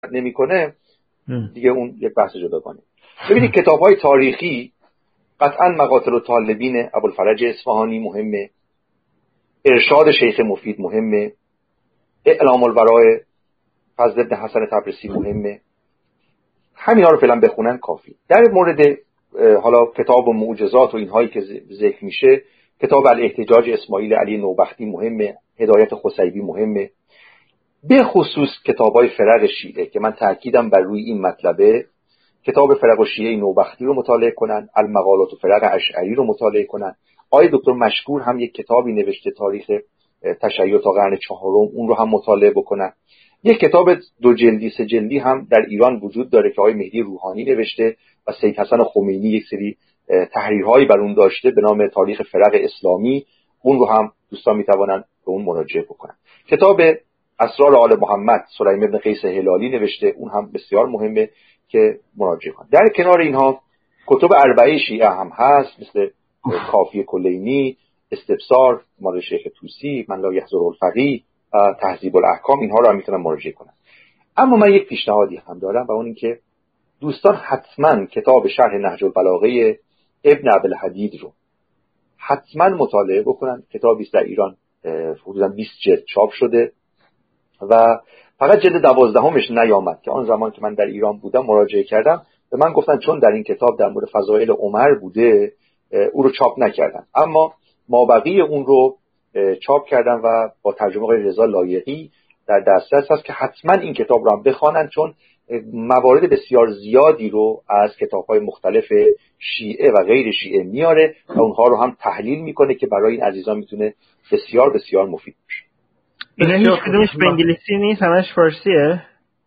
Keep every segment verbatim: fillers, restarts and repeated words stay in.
نمیکنه دیگه اون یک بحث جداگانه. ببینید کتاب‌های تاریخی قطعاً مقاتل الطالبین ابوالفرج اصفهانی مهمه، ارشاد شیخ مفید مهمه، اعلام البراء فضل بن حسن تبرسی مهمه. همینا رو فعلا بخونن کافی. در مورد حالا کتاب و معجزات و اینهایی که ذکر میشه، کتاب الاحتجاج اسماعیل علی نوبختی مهمه، هدایت خسیبی مهمه، به خصوص کتاب‌های فرق شیعه که من تاکیدم بر روی این مطلبه. کتاب فرق شیعه نوبختی رو مطالعه کنن، المقالات و فرق اشعری رو مطالعه کنن. آقای دکتر مشکور هم یک کتابی نوشته تاریخ تشیع تا قرن چهارم، اون رو هم مطالعه بکنن. یک کتاب دو جلدی سه جلدی هم در ایران وجود داره که آقای مهدی روحانی نوشته و سید حسن خمینی یک سری تحریرهایی بر اون داشته به نام تاریخ فرق اسلامی، اون رو هم دوستان میتوانن به اون مراجعه بکنن. کتاب اسرار آل محمد سلیم بن قیس هلالی نوشته، اون هم بسیار مهمه که مراجعه کنن. در کنار اینها کتب اربعه شیعه هم هست، مثل کافی کلینی، استبصار مال شیخ طوسی، من لا یحضر الفقیه، تهذیب الاحکام، اینها رو هم میتونن مراجعه کنن. اما من یک پیشنهادی هم دارم و اون این که دوستان حتما کتاب شرح نهج البلاغه ابن ابوالحدید رو حتما مطالعه بکنن. کتابی است در ایران حدوداً بیست جلد چاپ شده و فقط جلد دوازدهمش نیامد که آن زمان که من در ایران بودم مراجعه کردم به من گفتن چون در این کتاب در مورد فضائل عمر بوده او رو چاپ نکردن، اما مابقی اون رو چاپ کردن و با ترجمه آقای رضا لایقی در دسترس هست که حتما این کتاب رو هم بخوانن، چون موارد بسیار زیادی رو از کتاب‌های مختلف شیعه و غیر شیعه میاره و اونها رو هم تحلیل میکنه که برای این عزیزان میتونه بسیار بسیار مفید باشه. اینا هیچ کدومش به انگلیسی نیست، همش فارسیه؟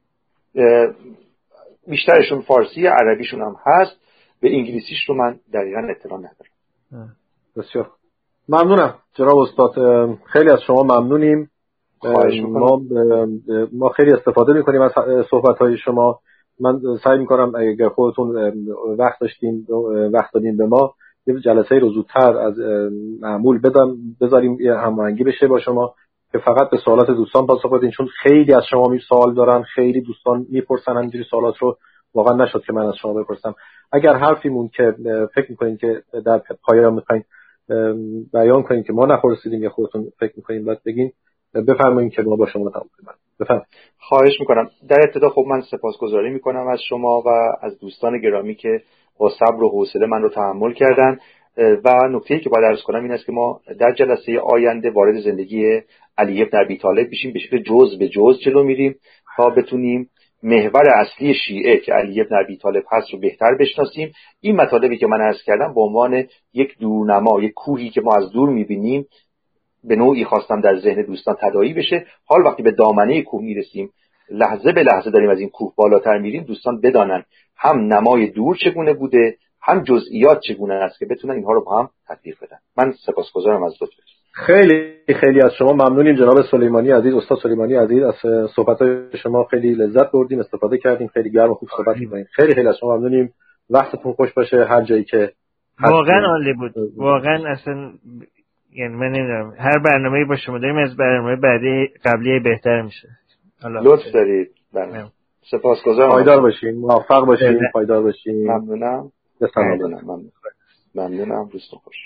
بیشترشون فارسیه، عربیشون هم هست، به انگلیسیش رو من دقیقاً اطلاع ندارم. بسیار ممنونم جناب استاد، خیلی از شما ممنونیم. ما ما خیلی استفاده میکنیم از صحبت‌های شما. من سعی میکنم اگر خودتون وقت داشتین وقت دادین به ما یه جلسه رو زودتر از معمول بدم بذاریم یه هماهنگی بشه با شما که فقط به سوالات دوستان پاسخ بدین، چون خیلی از شما می سوال دارن، خیلی دوستان میپرسن اینجوری سوالات رو، واقعا نشد که من از شما بپرسم. اگر حرفیمون که فکر میکنین که در پایان میخواین بیان کنین که ما نخورسیدیم یا خودتون فکر میکنین باید بگین، بفرمایید که ما با شما تماس بگیریم. بفرمایید. خواهش میکنم. در ابتدا خب من سپاسگزاری میکنم از شما و از دوستان گرامی که با صبر و حوصله من رو تحمل کردن و نکته‌ای که باید عرض کنم این است که ما در جلسه آینده وارد زندگی علی بن ابی طالب بشیم، به شکل جزء به جزء جلو میریم تا بتونیم محور اصلی شیعه که علی بن ابی طالب هست رو بهتر بشناسیم. این مطالبی که من عرض کردم به عنوان یک دورنما، یک کوهی که ما از دور میبینیم، به نوعی خواستم در ذهن دوستان تداعی بشه. حال وقتی به دامنه کوه میرسیم، لحظه به لحظه داریم از این کوه بالاتر میریم، دوستان بدانن هم نمای دور چگونه بوده، هم جزئیات چگونه است که بتونن اینها رو با هم تطبیق بدن. من سپاسگزارم از لطفتون. خیلی خیلی از شما ممنونیم جناب سلیمانی عزیز، استاد سلیمانی عزیز، از صحبت‌های شما خیلی لذت بردیم، استفاده کردیم، خیلی گرم و خوب صحبت کردیم. خیلی خیلی از شما ممنونیم. وقتتون خوش باشه هر جایی که واقعا عالی بود. واقعا اصلا یعنی من نمیدونم هر برنامه‌ای با شما داریم از برنامه بعدی قبلی بهتر میشه. لطف دارید. بله. سپاسگزارم. پایدار باشین، موفق باشین، پایدار باشین. ممنونم. ممنونم. ممنونم. روزتون خوش.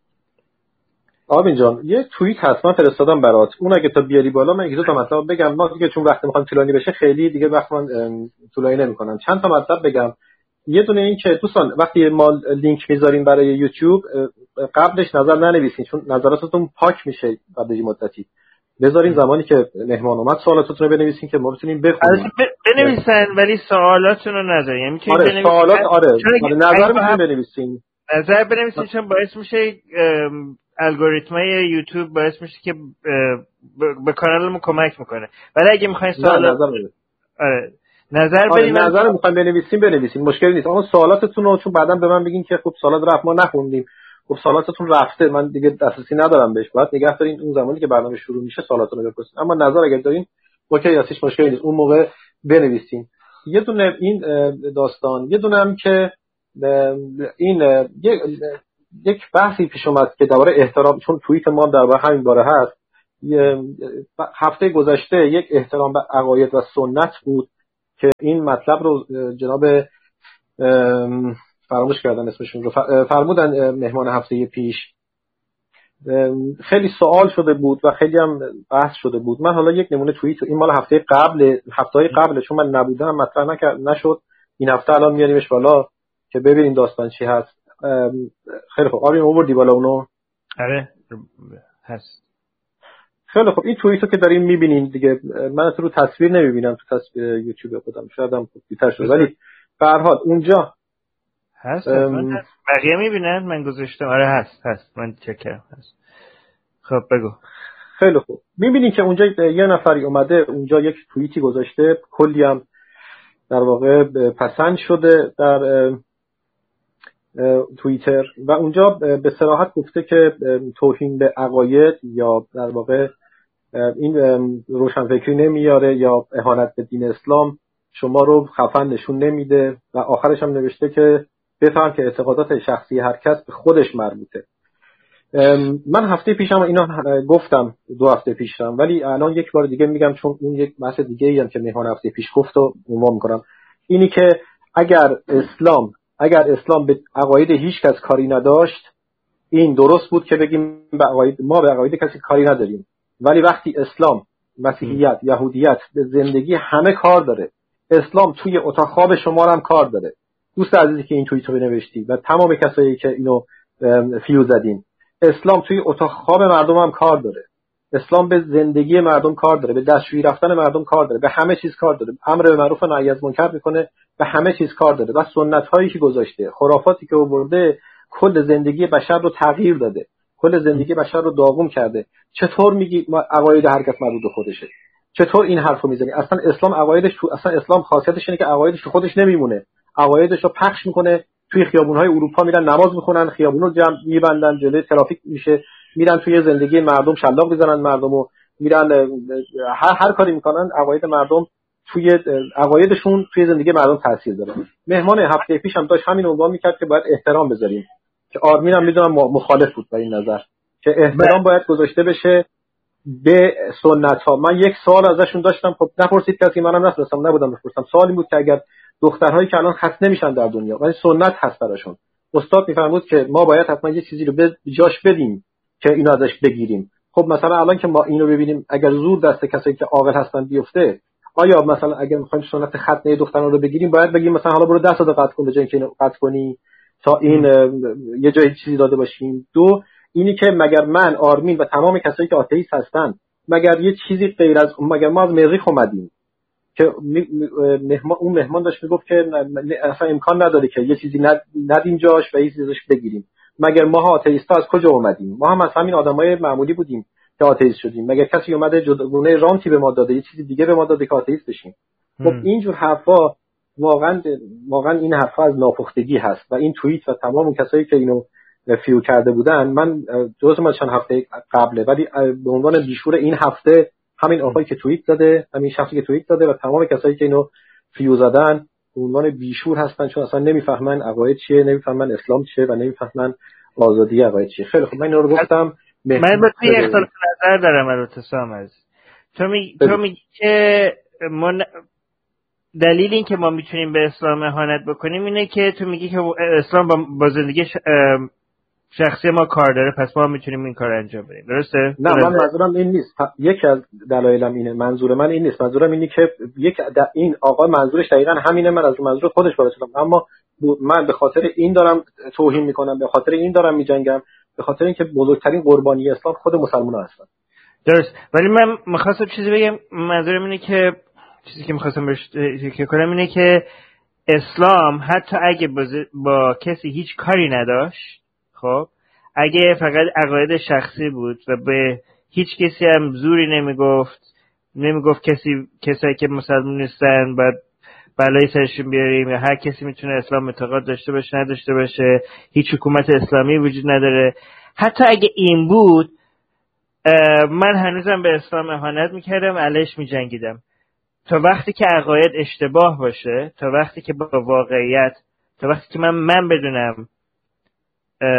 آبین جان یه توییت حتما فرستادم برات، اون اگه تا بیاری بالا من یک دو تا مطلب بگم. ما دیگه چون وقت میخوام طولانی بشه خیلی دیگه وقت من طولانی نمی‌کنم. چند تا مطلب بگم. یه دونه این که دوستان وقتی ما لینک میذاریم برای یوتیوب قبلش نظر ننویسین، چون نظراتتون پاک میشه بعد از مدتی. بذارین زمانی که مهمان اومد سوالاتتون رو بنویسین که ما بتونیم بخونیم. بنویسن ولی سوالاتون رو نذارین. یعنی که آره سوالات آره, آره نظر میتونین بنویسین. نظر بنویسین چون باعث میشه الگوریتمای یوتیوب باعث میشه که به کانالمون کمک میکنه. ولی اگه میخواین سوالات آره نظر آره بدین، نظر میخواین بنویسین بنویسین، مشکلی نیست. اما سوالاتتون رو چون بعداً به من بگین که خب سوالات رفت ما نخوندیم، خب سوالاتتون رفته من دیگه دسترسی ندارم بهش، باید نگه دارین اون زمانی که برنامه شروع میشه سوالاتون رو بپرسین. اما نظر اگه دارین اوکی هیچ مشکلی نیست، اون موقع بنویسین. یه دونه این داستان، یه دونه هم که این یک بحثی پیش اومد که درباره احترام، چون توییت ما درباره همین باره هست. هفته گذشته یک احترام به عقاید و سنت بود که این مطلب رو جناب فراموش کردن اسمشون رو فرمودن مهمان هفته پیش، خیلی سوال شده بود و خیلی هم بحث شده بود. من حالا یک نمونه توییت، این مال هفته قبل، هفته‌های قبل، چون من نبودم مطرح نکرد نشد، این هفته الان میاریمش بالا که ببینیم داستان چی هست. خیلی خوب، آرین آوردی بالا اونو؟ آره هست. خیلی خوب، این توییتو که داریم میبینین دیگه، من تو رو تصویر نمیبینم تو تصویر یوتیوب خودم، شاید هم بیشتر شده، ولی به هر حال اونجا هست. ام... هست. بقیه میبینن من گذاشتم. آره هست هست من چک کردم هست. خب بگو. خیلی خوب، میبینین که اونجا یه نفری اومده اونجا یک توییتی گذاشته، کلی هم در واقع پسند شده در توییتر و اونجا به صراحت گفته که توهین به عقاید یا در واقع این روشنفکری نمیاره یا اهانت به دین اسلام شما رو خفن نشون نمیده و آخرش هم نوشته که بفهم که اعتقادات شخصی هر کس به خودش مربوطه. من هفته پیشم اینا گفتم، دو هفته پیشم، ولی الان یک بار دیگه میگم چون اون یک بحث دیگه ای هم که مهمان هفته پیش گفت و عنوان میکنم، اینی که اگر اسلام اگر اسلام به عقاید هیچ کس کاری نداشت، این درست بود که بگیم به عقاید ما به عقاید کسی کاری نداریم، ولی وقتی اسلام، مسیحیت، یهودیت به زندگی همه کار داره، اسلام توی اتاق خواب شما هم کار داره. دوست عزیزی که این توییتو نوشتی و تمام کسایی که اینو فیو زدین، اسلام توی اتاق خواب مردم هم کار داره، اسلام به زندگی مردم کار داره، به دستشویی رفتن مردم کار داره، به همه چیز کار داره، امر به معروف و نهی از منکر میکنه، به همه چیز کار داره و سنت هایی که گذاشته، خرافاتی که آورده، کل زندگی بشر رو تغییر داده، کل زندگی بشر رو داغون کرده. چطور میگی عقاید هر کس مربوط به خودشه؟ چطور این حرفو میزنی؟ اصلا اسلام عقایدش تو اصلا اسلام خاصیتش اینه که عقایدش تو خودش نمیمونه، عقایدش رو پخش میکنه، توی خیابون‌های اروپا میرن نماز میخونن، خیابون رو جمع میبندن، جلوی ترافیک میشه، میرن توی زندگی مردم شلاق میزنن مردمو، میرن هر هر کاری میکنن، عقاید مردم توی عقایدشون توی زندگی مردم تاثیر داره. مهمان هفته پیش هم داشت همین عنوان میکرد که باید احترام بذاریم، که آرمین هم میدونم مخالف بود با این نظر که احترام باید گذاشته بشه به سنت ها. من یک سوال ازشون داشتم، خب نپرسید کسی، منم نتونستم نبودم بپرسم. سوالی بود که اگر دخترهایی که الان خسته نمیشن در دنیا ولی سنت هست براشون، استاد میفرمود که ما باید حتما یه چیزی رو به جاش بدیم که اینو ازش بگیریم. خب مثلا الان که ما اینو ببینیم، اگر زور دست کسایی که عاقل هستن بیفته، آیا مثلا اگر میخوایم سنت ختنه دختران رو بگیریم باید بگیم مثلا حالا برو دست رو قطع کن به جای اینکه اینو قطع کنی تا این یه جای چیزی داده باشیم؟ دو، اینی که مگر من، آرمین و تمام کسایی که آتئیست هستن، مگر یه چیزی غیر از مگر ما از مریخ اومدیم که مهمان اون مهمان داشت میگفت که اصلا امکان نداره که یه چیزی ندیم جاش و یه چیزیش بگیریم؟ مگر ما آتئیستا از کجا اومدیم؟ ما هم از همین آدمای معمولی بودیم که آتئیست شدیم. مگر کسی اومده جداگونه رانتی به ما داده، یه چیزی دیگه به ما داده که آتئیست بشیم؟ خب اینجور حرفا واقعا واقعا این حرفا از ناپختگی هست و این توییت و تمام کسایی که اینو فیو کرده بودن، من جزء من چند هفته قبله، ولی به عنوان بیشور این هفته همین آقایی که توییت زده، همین شخصی که توییت زده و تمام کسایی که اینو فیو زدن به عنوان بیشور هستن، چون اصلا نمیفهمن عقاید چیه، نمیفهمن اسلام چیه و نمیفهمن آزادی عقاید چیه. خیلی خب من اینو رو گفتم. من با توی اختلاف نظر دارم البته سام عزیز. تو می تو میگی که ما دلیل این که ما میتونیم به اسلام اهانت بکنیم اینه که تو میگی که اسلام با, با زندگی ش... شخصی ما کار داره، پس ما میتونیم این کار انجام بدیم. درسته؟ نه من منظورم این نیست. یکی از دلایلم اینه، منظور من این نیست. منظورم اینه که یک این آقا منظورش دقیقاً همینه، من از منظور خودش برسیدم، اما من به خاطر این دارم توهین میکنم، به خاطر این دارم میجنگم، به خاطر اینکه بزرگترین قربانی اسلام خود مسلمان‌ها هستن. درست. ولی من می‌خواستم چیزی بگم، منظورم اینه که چیزی که می‌خواستم بهش تاکید کنم اینه که اسلام حتی اگه با, با کسی هیچ کاری نداشت، خب اگه فقط عقاید شخصی بود و به هیچ کسی هم زوری نمیگفت، نمیگفت کسی کسایی که مسلمان نیستن بعد بلای سرشون بیاریم، یا هر کسی میتونه اسلام اعتقاد داشته باشه نداشته باشه، هیچ حکومت اسلامی وجود نداره، حتی اگه این بود من هنوزم به اسلام اهانت میکردم، علیش میجنگیدم. تا وقتی که عقاید اشتباه باشه، تا وقتی که با واقعیت، تا وقتی که من من بدونم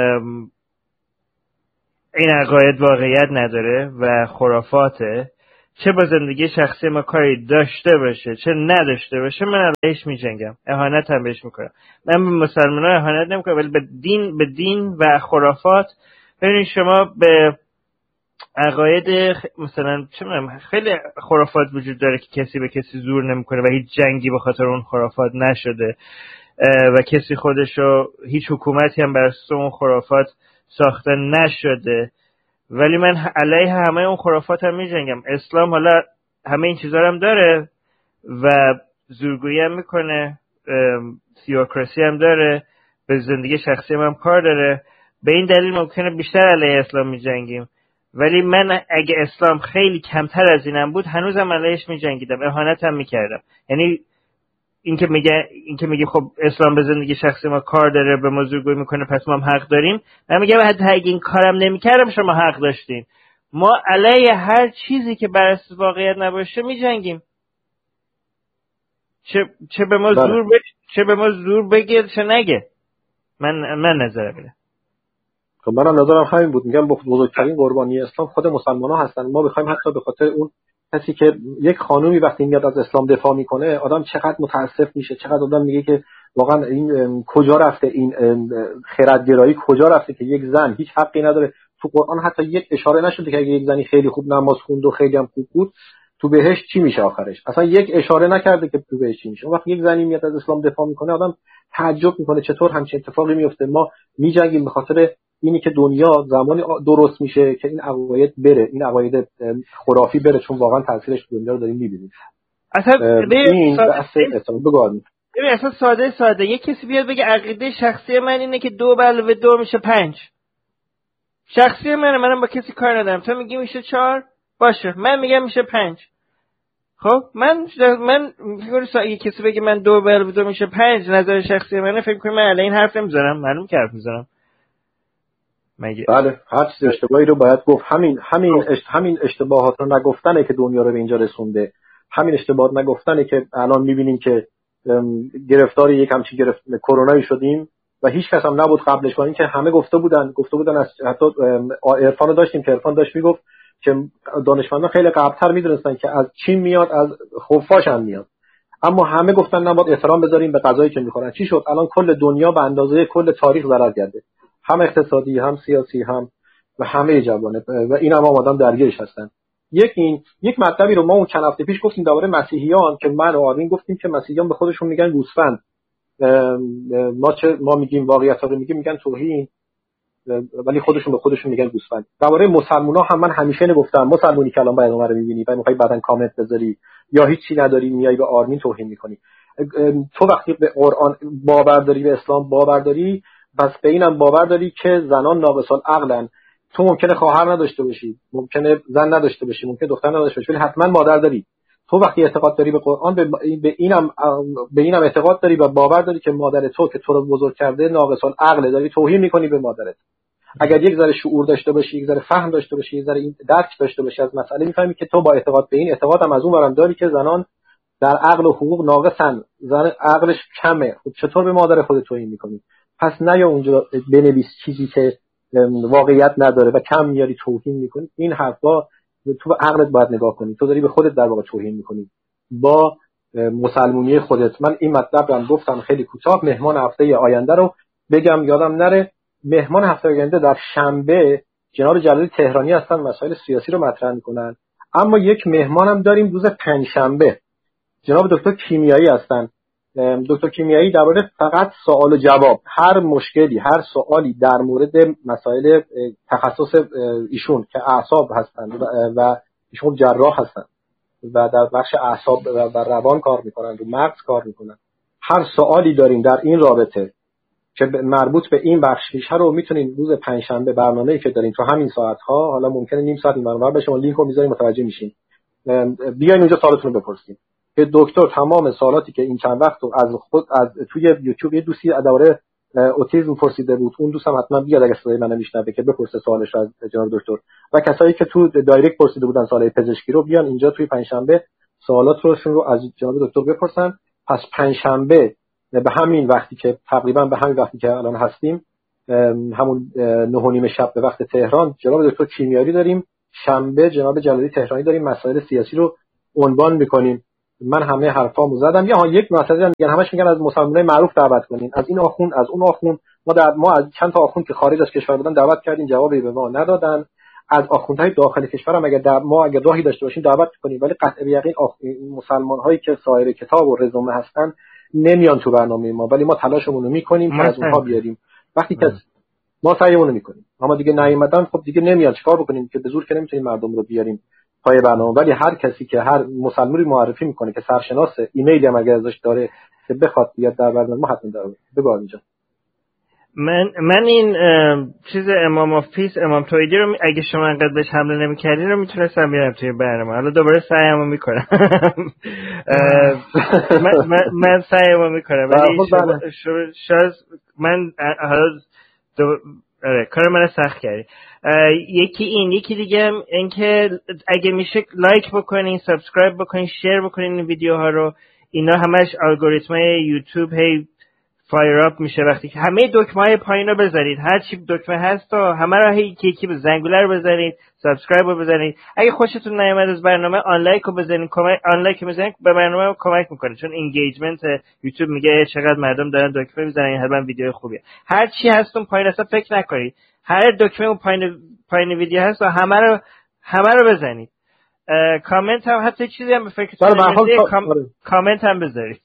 این عقاید واقعیت نداره و خرافاته، چه با زندگی شخصی ما کاری داشته باشه چه نداشته باشه، من علیهش میجنگم، اهانت هم بهش میکنم. من به مسلمان‌ها اهانت نمیکنم، ولی به دین به دین و خرافات. ببینید شما به عقاید مثلا چه می‌دونم خیلی خرافات وجود داره که کسی به کسی زور نمیکنه و هیچ جنگی به خاطر اون خرافات نشده و کسی خودشو هیچ حکومتی هم بر اساس اون خرافات ساخته نشده، ولی من علیه همه اون خرافات هم میجنگم. اسلام حالا همه این چیزا هم داره و زورگویی هم میکنه، تیوکراسی هم داره، به زندگی شخصی هم, هم کار داره. به این دلیل ممکنه بیشتر علیه اسلام میجنگیم، ولی من اگه اسلام خیلی کمتر از اینم بود هنوزم علیهش میجنگیدم، اهانت هم میکردم. یعنی این که میگه این که میگه خب اسلام به زندگی شخصی ما کار داره، به ما زورگویی میکنه، پس ما هم حق داریم. من میگم حتی اگه این کارم نمیکردم شما حق داشتین. ما علیه هر چیزی که بر اساس واقعیت نباشه میجنگیم، چه چه به ما بله. زور بگه چه به ما زور بگه چه نگه. من من نظرم اینه. خب منم نظرم همین بود. میگم بزرگترین قربانی اسلام خود مسلمان‌ها هستن. ما بخوایم حتی به خاطر اون کسی که یک خانومی وقتی میاد از اسلام دفاع میکنه، آدم چقدر متاسف میشه، چقدر آدم میگه که واقعا این کجا رفته، این خردگرایی کجا رفته که یک زن هیچ حقی نداره. تو قرآن حتی یک اشاره نشده که اگه یک زنی خیلی خوب نماز خوند و خیلی هم خوب بود تو بهشت چی میشه آخرش. اصلا یک اشاره نکرده که تو بهشت چی میشه. وقتی یک زنی میاد از اسلام دفاع میکنه آدم تعجب میکنه چطور همچین اتفاقی میفته. ما میجنگیم به خاطر اینی که دنیا زمانی درست میشه که این عقاید بره، این عقاید خرافی بره، چون واقعا تاثیرش دنیا رو داریم میبینیم. اصلا این بحث بگو. ببین اصلا ساده ساده یک کسی بیاد بگه عقیده شخصی من اینه که دو به علاوه دو میشه پنج. شخصی منه، منم با کسی کار ندارم. تو میگی میشه چهار، باشه من میگم میشه پنج. خب من من فکر کنم اگه کسی بگه من دو به علاوه دو میشه پنج نظر شخصی منه، فکر کنم من علی این حرف نمیذارم، معلوم که حرف میذارم. مگه بله هر چیز اشتباهی رو باید گفت. همین همین اشت... همین اشتباهات رو نگفتنه که دنیا رو به اینجا رسونده. همین اشتباهات نگفتنه که الان میبینیم که گرفتار یک همچین گرفت کرونایی شدیم و هیچ کس هم نبود قبلش، با اینکه همه گفته بودن گفته بودن از حتی عرفان رو داشتیم که عرفان داشت میگفت که دانشمندان خیلی قبل‌تر میدونستن که از چین میاد، از خفاش هم میاد، اما همه گفتن نباید احترام بذاریم به غذایی که میخورن. چی شد؟ الان کل دنیا به اندازه کل تاریخ ضرر کرده، هم اقتصادی هم سیاسی هم و همه جوانب، و این هم آدم درگیرش هستن. یک این یک مطلبی رو ما اون چند هفته پیش گفتیم درباره مسیحیان که من و آرین گفتیم که مسیحیان به خودشون میگن گوسفند، ما چه ما میگیم واقعیت رو میگیم میگن توهین، ولی خودشون به خودشون میگن گوسفند. درباره مسلمونا هم من همیشه نگفتم مسلمونی که الان برنامه رو میبینی و میخوای بعدن کامنت بذاری یا هیچی نداری میای به آرمین توهین میکنی. تو وقتی به قرآن باور داری، به اسلام باور داری، پس به اینم باور داری که زنان ناقصان عقلن. تو ممکنه خواهر نداشته باشی، ممکنه زن نداشته باشی، ممکنه دختر نداشته باشی، ولی حتما مادر داری. تو وقتی اعتقاد داری به قرآن، به اینم به اینم اعتقاد داری و باور داری که مادر تو که تو رو بزرگ کرده ناقصان عقل، داری توهین میکنی به مادرت. اگر یک ذره شعور داشته باشی، یک ذره فهم داشته باشی، یک ذره این درک داشته باشی از مسئله، میفهمی که تو با اعتقاد به این اعتقاد هم از اون ورم داری که زنان در عقل و حقوق ناقصن، زن عقلش کمه. خب چطور به مادر خودت توهین میکنی؟ پس نیا اونجا بنویس چیزی که واقعیت نداره و کم میاری توهین میکنی. این حرفا تو به عقلت باید نگاه کنی. تو داری به خودت در واقع توهین میکنی با مسلمونی خودت. من این مطلب رو هم گفتم خیلی کوتاه. مهمان هفته آینده رو بگم یادم نره. مهمان هفته آینده در شنبه جناب جلالی تهرانی هستن، مسائل سیاسی رو مطرح میکنن. اما یک مهمان هم داریم روز پنجشنبه، جناب دکتر کیمیایی هستن. دکتر کیمیایی درباره فقط سوال و جواب، هر مشکلی، هر سوالی در مورد مسائل تخصص ایشون که اعصاب هستن و ایشون جراح هستن و در بخش اعصاب و روان کار میکنن، رو مغز کار میکنن، هر سوالی دارین در این رابطه که مربوط به این بخش میشه رو میتونین روز پنجشنبه برنامه‌ای که دارین تو همین ساعت‌ها، حالا ممکنه نیم ساعت این برنامه بشه، ما لینک رو میذاریم متوجه میشین، بیاین اونجا سوالتون رو بپرسین که دکتر تمام سوالاتی که این چند وقت از خود از توی یوتیوب یه دوستی درباره اوتیسم پرسیده بود، اون دوستم حتما بیاد اگه صدای منو میشنوه که بپرسه سوالش رو از جناب دکتر، و کسایی که تو دایرکت پرسیده بودن سوالای پزشکی رو بیان اینجا توی پنجشنبه سوالات روشون رو از جناب دکتر بپرسن. پس پنجشنبه به همین وقتی که تقریبا به همین وقتی که الان هستیم، همون نه و نیم شب به وقت تهران، جناب دکتر کیمیایی داریم شنبه جناب جلالی تهرانی داریم مسائل سیاسی رو عنوان میکنیم. من همه حرفامو زدم. یا یک مسئله میگن همش میگن از مسلمانای معروف دعوت کنین، از این آخوند از اون آخوند. ما در ما از چند تا آخوند که خارج از کشور بودن دعوت کردیم، جوابی به ما ندادن. از آخوندهای داخل کشور هم اگر در ما اگر راهی داشته باشیم دعوت کنیم، ولی قطع به یقین مسلمان‌هایی که صاحب کتاب و رزومه هستن نمیان تو برنامه ما، ولی ما تلاشمون رو میکنیم که از اونها بیاریم. وقتی که ما سعیمون رو میکنیم اما دیگه نیومدن، خب دیگه نمیان، چیکار بکنیم که به زور که نمیتونیم مردم رو بیاریم پای برنامه. ولی هر کسی که هر مسلمانی معرفی میکنه که سرشناس ایمیلی هم اگر ازش داره که بخواد بیاد در برنامه ما حتما داره. بگو اینجا من من این چیز امام آفیس امام توحیدی رو اگه شما انقدر بهش حمله نمی‌کردین رو میتونستم بیارم توی برنامه. حالا دوباره سعیمو میکنم. من من, من سعیمو میکنم ولی شاید من حالا آره کار من سخت کردی. یکی این یکی دیگه این که اگه میشه لایک بکنین، سابسکرایب بکنین، شیر بکنین این ویدیوها رو. اینا همش الگوریتمای یوتیوب هی فایر اپ میشه وقتی که همه دکمه‌های پایین رو بذارید، هر چی دکمه هست و همه رو هی یکی یکی به زنگوله رو بزنید، سابسکرایب رو بزنید. اگه خوشتون نیومد از برنامه آن لایک رو بزنید، کامنت آن لایک بزنید، به برنامه کمک میکنه چون اینگیجمنت یوتیوب میگه چقدر مردم دارن دکمه میزنن، حتما ویدیو خوبیه. هر چی هست اون پایین اصلا فکر نکنید، هر دکمه اون پایین پایین ویدیو هست و همه رو همه رو بزنید. کامنت هم حتی چیزی هم به فکرتون نمیاد کام... کامنت هم بذارید.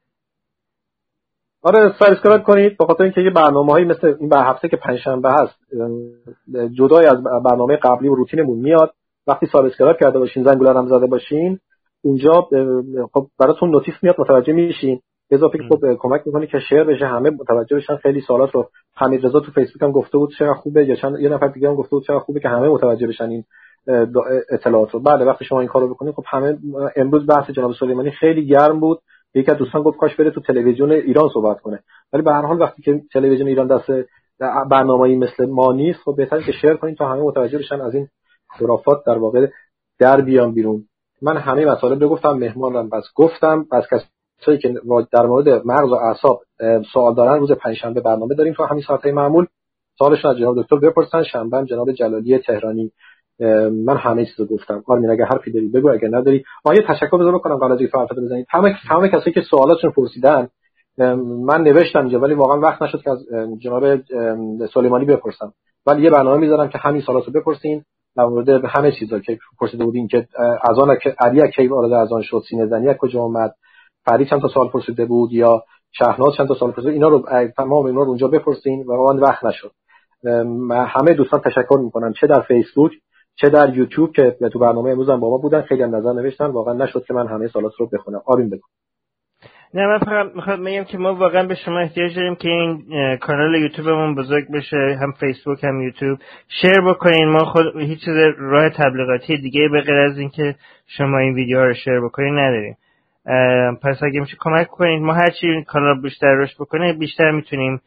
آره سابسکرایب کنید، به خاطر اینکه یه برنامه‌هایی مثل این به هفته که پنجشنبه هست جدای از برنامه قبلی و روتینمون میاد. وقتی سابسکرایب کرده باشین، زنگوله هم زده باشین، اونجا خب براتون نوتیس میاد، متوجه میشین. اضافه که خب کمک میکنه که شیر بشه، همه متوجه بشن. خیلی سوالات رو حمید رضا تو فیسبوک هم گفته بود چقدر خوبه، یا چند یه نفر دیگه هم گفته بود چقدر خوبه که همه متوجه بشن این اطلاعات رو. بله وقتی شما این کارو بکنید خب همه. امروز بحث جناب سلیمانی خیلی گرم بود. یکی از دوستان گفت کاش بره تو تلویزیون ایران صحبت کنه، ولی به هر حال وقتی که تلویزیون ایران دست برنامه‌ای مثل ما نیست، خب بهتره که شیر کنین تا همه متوجه بشن از این خرافات در واقع در بیان بیرون. من همه مطالب رو گفتم، مهمانم بس گفتم. بس کسایی که در مورد مغز و اعصاب سوال دارن روز پنجشنبه برنامه داریم تو همین ساعت‌های معمول. سوالشون از جناب دکتر بپرسن. شنبه جناب جلالی تهرانی. من همه چیزو گفتم. آرمین اگه حرفی داری بگو، اگه نداری آیه تشکر بذار بکنم قبل از اینکه حرفت بزنید. همه همه کسایی که سوالاتشون پرسیدن من نوشتم اینجا، ولی واقعا وقت نشد که از جناب سلیمانی بپرسم. ولی یه برنامه میذارم که همین سوالاتو بپرسین در مورد همه چیزا که پرسیده بودین، که اذان علی کی وارد اذان شد، سینه زنی کجا اومد، فرید چند تا سوال پرسیده بود، یا شهناز چند تا سوال پرسید. اینا رو تمام اینا رو اونجا بپرسین و واقعا وقت نشد. همه دوستان تشکر میکنم، چه در فیسبوک چه در یوتیوب که تو برنامه امروز هم با ما بودن، خیلی هم نظر نوشتن. واقعا نشد که من همه سوالات رو بخونم. آرین بگو. نه من فقط میخوام بگم که ما واقعا به شما احتیاج داریم که این کانال یوتیوبمون بزرگ بشه، هم فیسبوک هم یوتیوب. شیر بکنین. ما خود هیچ چیز راه تبلیغاتی دیگه به غیر از این که شما این ویدیوها رو شیر بکنین نداریم. پس اگه میشه کمک کنین، ما هر چی کانال بیشتر رشد بکنه بیشتر میتونیم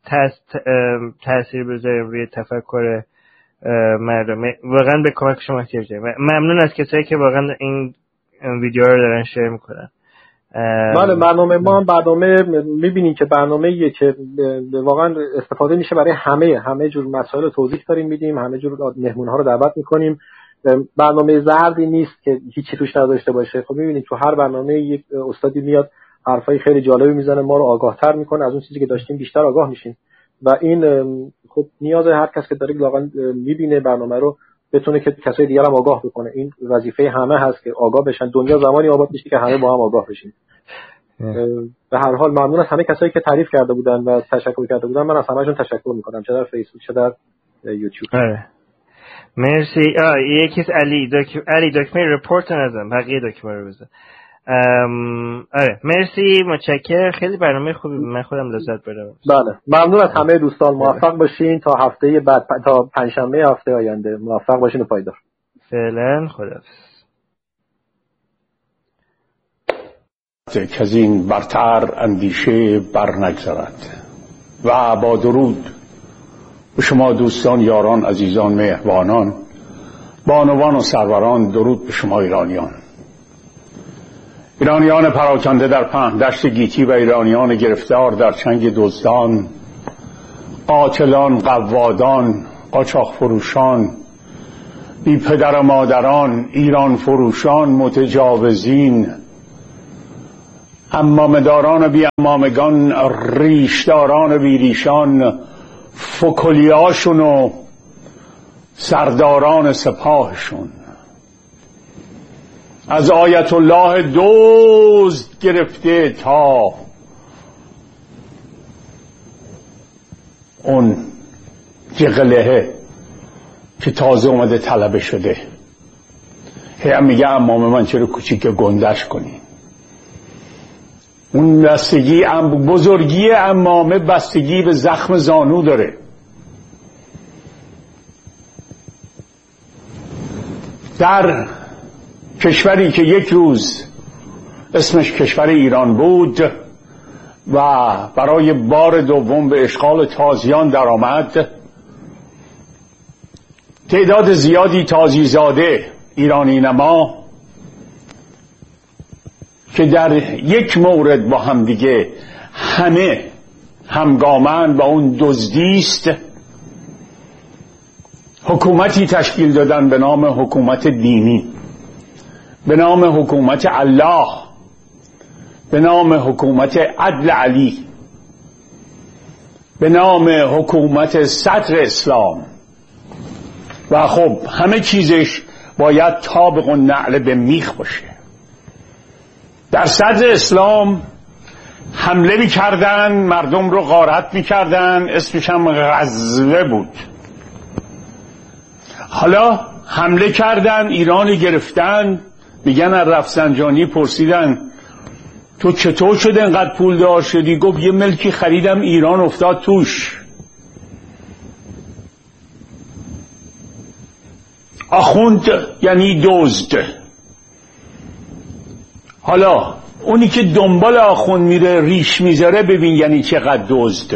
تاثیر بذاریم روی تفکر مردم. واقعا به کمک شما احتیاج داریم. ممنون از کسایی که واقعا این ویدیو رو دارن شیر میکنن. بله برنامه ما هم برنامه میبینین که برنامه‌ایه که واقعا استفاده میشه برای همه همه جور مسائل رو توضیح داریم میدیم، همه جور مهمون‌ها رو دعوت میکنیم. برنامه زردی نیست که هیچی توش نداشته باشه. خب میبینید تو هر برنامه یک استادی میاد حرفای خیلی جالبی میزنه، ما رو آگاه‌تر میکنه، از اون چیزی که داشتیم بیشتر آگاه میشیم. و این خب نیاز هر کس که داره واقعا میبینه برنامه رو بتونه که کسای دیگر هم آگاه بکنه. این وظیفه همه هست که آگاه بشن. دنیا زمانی آباد میشه که همه با هم آگاه بشیم. به هر حال ممنون از همه کسایی که تعریف کرده بودن و تشکر کرده بودن. من از همه‌شون تشکر میکنم، چه در فیسبوک چه در یوتیوب. آره مرسی. آ یکیش علی دکم علی دکمه رپورت نزن، بقیه دکمه رو بزن. ام آره مرسی، متشکرم. خیلی برنامه خوبی، من خودم لذت بردم. بله ممنون از همه دوستان. موفق باشین تا هفته بعد، تا پنجشنبه هفته آینده. موفق باشین و پایدار. فعلا خداحافظ. که از این برتر اندیشه بر نگذرد. و با درود به شما دوستان، یاران، عزیزان، مهربانان، بانوان و سروران، درود به شما ایرانیان. ایرانیان پراکنده در پهن دشت گیتی و ایرانیان گرفتار در چنگ دزدان، قاتلان، قوادان، قاچاق فروشان، بی پدر و مادران، ایران فروشان، متجاوزین، امامداران و بی امامگان، ریشداران و بی ریشان، فکلیاشون و سرداران سپاهشون، از آیت الله دزد گرفته تا اون جغلهه که تازه اومده طلبه شده، هم میگه امام من چرا کوچیک گندش کنی. اون بستگی بزرگی امامه بستگی به زخم زانو داره. در کشوری که یک روز اسمش کشور ایران بود و برای بار دوم به اشغال تازیان درآمد، تعداد زیادی تازیزاده ایرانی نما که در یک مورد با هم دیگه همه همگامن و اون دزدی است، حکومتی تشکیل دادن به نام حکومت دینی، به نام حکومت الله، به نام حکومت عدل علی، به نام حکومت صدر اسلام. و خب همه چیزش باید طابق و نعل به میخ باشه. در صدر اسلام حمله میکردن، مردم رو غارت میکردن، اسمش هم غزوه بود. حالا حمله کردن، ایرانی گرفتن، میگن از رفسنجانی پرسیدن تو چطور شد انقدر پول دار شدی؟ گفت یه ملکی خریدم ایران افتاد توش. آخوند یعنی دزد. حالا اونی که دنبال آخوند میره ریش میذاره، ببین یعنی چقدر دزد.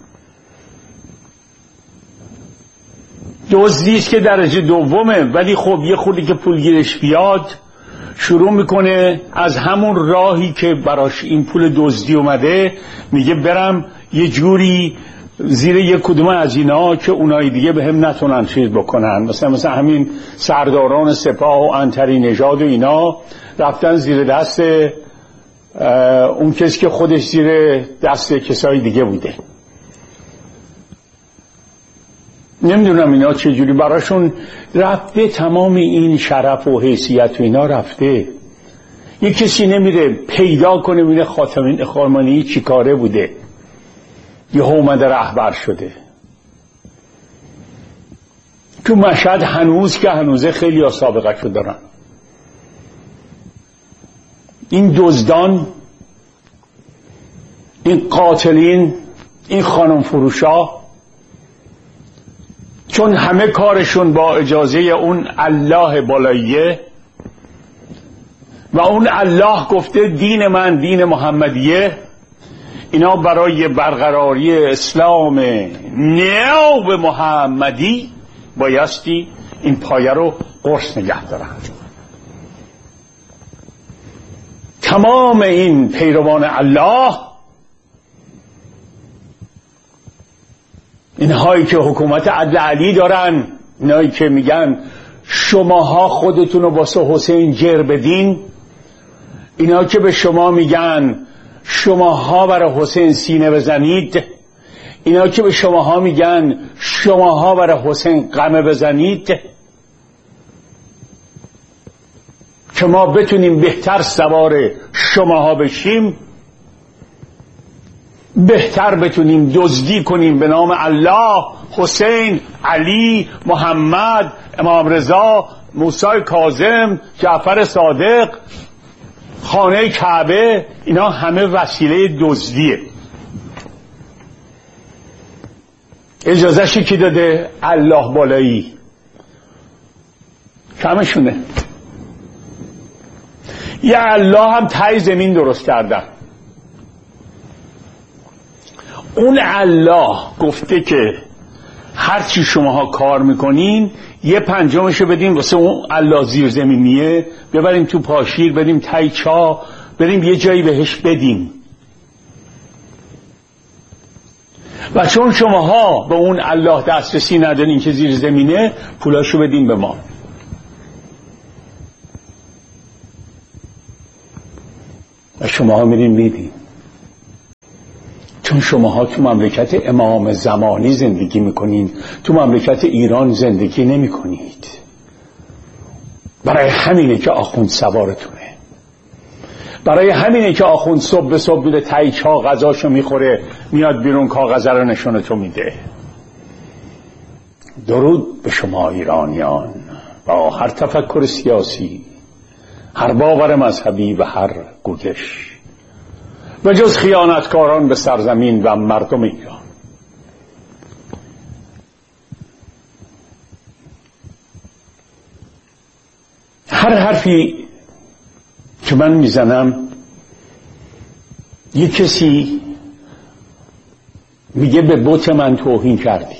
دزدیست که درجه دومه، ولی خب یه خودی که پولگیرش بیاد شروع میکنه از همون راهی که براش این پول دزدی اومده، میگه برم یه جوری زیر یک کدوم از اینا که اونای دیگه به هم نتونن چیز بکنن. مثلا مثلا همین سرداران سپاه و عنتری نژاد و اینا رفتن زیر دست اون کسی که خودش زیر دست کسای دیگه بوده. نمیدونم اینا چجوری براشون رفته، تمام این شرف و حیثیت و اینا رفته. یک کسی نمیره پیدا کنه ببینه خاتم خامنه‌ای چی کاره بوده، یه اومده رهبر شده. تو مشهد هنوز که هنوزه خیلی ها سابقه شده دارن. این دزدان، این قاتلین، این خانم فروشا، چون همه کارشون با اجازه اون الله بالاییه و اون الله گفته دین من دین محمدیه، اینا برای برقراری اسلام نو محمدی بایستی این پایه رو قرص نگه دارن. تمام این پیروان الله، اینهایی که حکومت عدل علی دارن، اینهایی که میگن شماها خودتون رو واسه حسین جر بدین، اینا که به شما میگن شماها برای حسین سینه بزنید، اینا که به شماها میگن شماها برای حسین قمه بزنید، که ما بتونیم بهتر سوار شماها بشیم، بهتر بتونیم دزدی کنیم به نام الله، حسین، علی، محمد، امام رضا، موسی کاظم، جعفر صادق، خانه کعبه، اینا همه وسیله دزدیه. اجازهشی کی داده؟ الله بالایی. کمشونه. یه الله هم تای زمین درست کردن. اون الله گفته که هرچی شماها کار میکنین یه پنجمشو بدیم واسه اون الله زیر زمینیه، ببریم تو پاشیر، بریم تای چا، بریم یه جایی بهش بدیم. و چون شماها به اون الله دسترسی ندارین که زیر زمینه، پولاشو بدین به ما. شما میرین میبین، چون شماها تو مملکت امام زمانی زندگی میکنین، تو مملکت ایران زندگی نمیکنید. برای همینه که آخوند سوارتونه، برای همینه که آخوند صبح به صبح میره تایی کاغذاشو میخوره، میاد بیرون کاغذ رو نشونتو میده. درود به شما ایرانیان، با هر تفکر سیاسی، هر باور مذهبی و هر گویش، و جز خیانتکاران به سرزمین و مردم ایران. هر حرفی که من میزنم یک کسی میگه به بت من توهین کردی.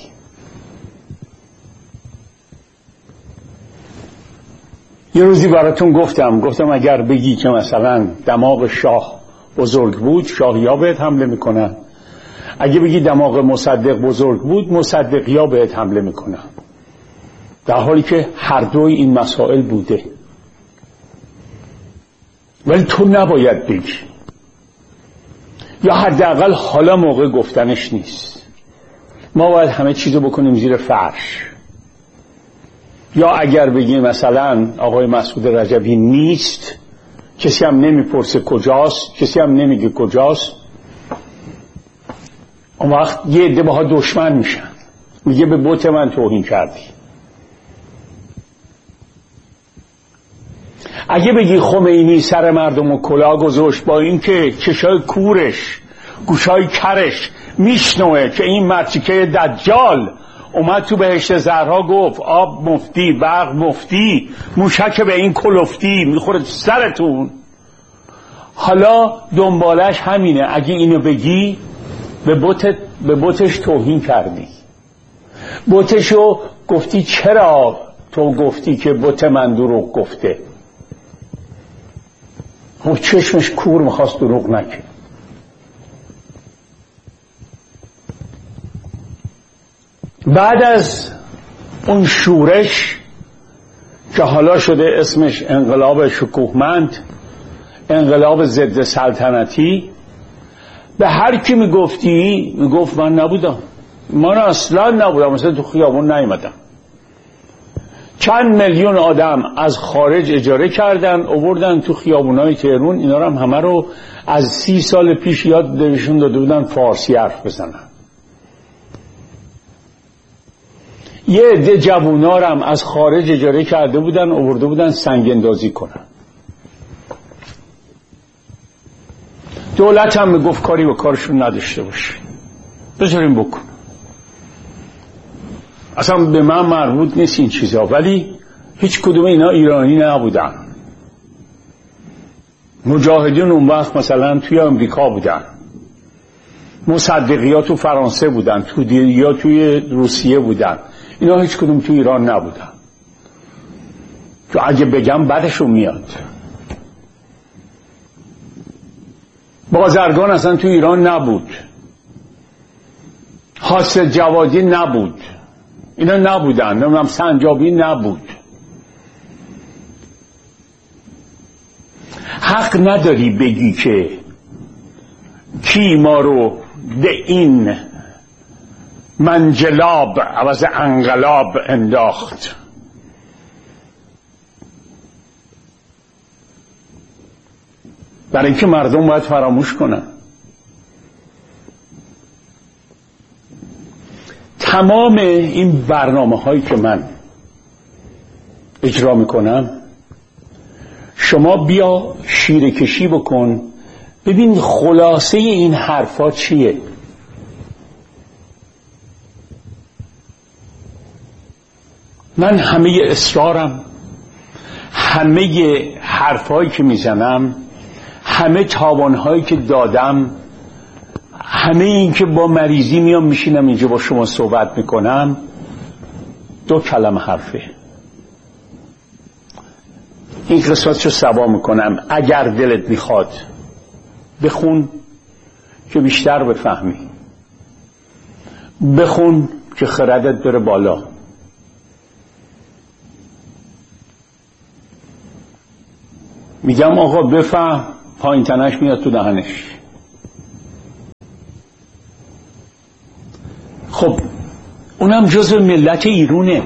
یه روزی براتون گفتم گفتم اگر بگی که مثلا دماغ شاه بزرگ بود، شاهیا بهت حمله میکنن. اگه بگی دماغ مصدق بزرگ بود، مصدقیا بهت حمله میکنن. در حالی که هر دوی این مسائل بوده. ولی تو نباید بگی، یا حداقل حالا موقع گفتنش نیست. ما باید همه چیزو بکنیم زیر فرش. یا اگر بگی مثلا آقای مسعود رجبی نیست، کسی هم نمیپرسه کجاست، کسی هم نمیگه کجاست، اون وقت یه عده باها دشمن میشن، میگه به بت من توهین کردی. اگه بگی خمینی سر مردم و کلاه گذاشت، با اینکه چشای کورش گوشای کرش میشنوه که این مرتیکه دجال اومد تو بهشت زهرا گفت آب مفتی، برق مفتی، موشک به این کلفتی میخوره سرتون، حالا دنبالش همینه. اگه اینو بگی به بتت به بتش توهین کردی. بتشو گفتی چرا تو گفتی که بت من دروغ گفته؟ و چشمش کور میخواست دروغ نکنه. بعد از اون شورش که حالا شده اسمش انقلاب شکوهمند، انقلاب ضد سلطنتی، به هر کی میگفتی میگفت من نبودم، من اصلا نبودم، مثلا تو خیابون نیومدم. چند میلیون آدم از خارج اجاره کردن آوردن تو خیابونای تهران، اینا رو هم همه رو از سی سال پیش یاد بهشون داده بودن فارسی حرف بزنن. یه عده جوونارم از خارج اجاره کرده بودن آورده بودن سنگ اندازی کنن. دولت هم میگفت کاری به کارشون نداشته باشه، بذاریم بکن، اصلا به من مربوط نیست این چیزا. ولی هیچ کدوم اینا ایرانی نبودن. مجاهدین اون وقت مثلا توی امریکا بودن، مصدقیا تو فرانسه بودن، تو یا توی روسیه بودن، اینا هیچ کدوم تو ایران نبودن. تو اگه بگم بعدشون میاد. بازرگان اصلا تو ایران نبود، حاسد جوادی نبود، اینا نبودن، نمیدونم سنجابی نبود. حق نداری بگی که کی ما رو به این منجلاب عوض انقلاب انداخت. برای اینکه مردم باید فراموش کنن. تمام این برنامه هایی که من اجرا میکنم، شما بیا شیره کشی بکن ببین خلاصه این حرفا چیه. من همه اصرارم، همه حرفایی که میزنم، همه تاوانهایی که دادم، همه این که با مریضی میام میشینم اینجا با شما صحبت میکنم، دو کلمه حرفه. این قصات رو سوا میکنم، اگر دلت میخواد بخون که بیشتر بفهمی، بخون که خردت بره بالا. میگم آقا بفهم، پایین تنش میاد تو دهنش. خب اونم جزو ملت ایرونه.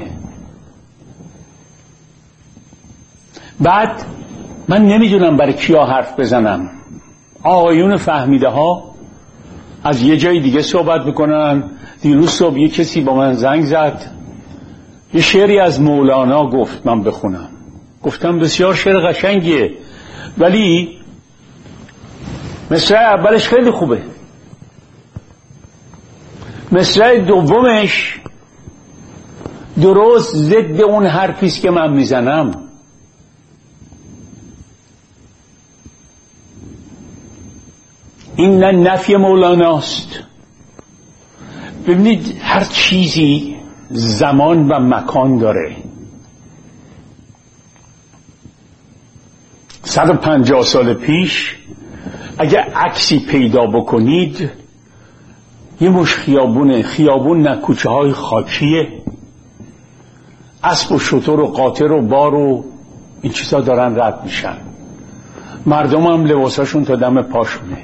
بعد من نمیدونم برای کیا حرف بزنم. آقایون فهمیده ها از یه جای دیگه صحبت میکنن. دیروز صبح یه کسی با من زنگ زد، یه شعری از مولانا گفت من بخونم. گفتم بسیار شعر قشنگیه، ولی مصرع اولش خیلی خوبه، مصرع دومش درست ضد اون حرفیست که من میزنم. این نه نفی مولاناست. ببینید هر چیزی زمان و مکان داره. صد و پنجاه سال پیش اگه عکسی پیدا بکنید یه مش خیابونه، خیابون نه کوچه های خاکیه، اسب و شتر و قاطر و بار و این چیزا دارن رد میشن، مردم هم لباساشون تا دم پاشونه.